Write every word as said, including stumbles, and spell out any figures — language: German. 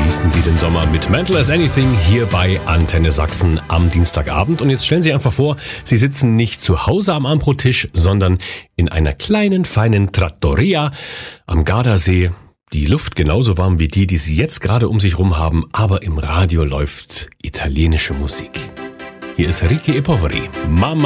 Genießen Sie den Sommer mit Mental as Anything hier bei Antenne Sachsen am Dienstagabend. Und jetzt stellen Sie einfach vor, Sie sitzen nicht zu Hause am Ambrotisch, sondern in einer kleinen, feinen Trattoria am Gardasee. Die Luft genauso warm wie die, die Sie jetzt gerade um sich rum haben, aber im Radio läuft italienische Musik. Hier ist Ricky e Poveri, Mama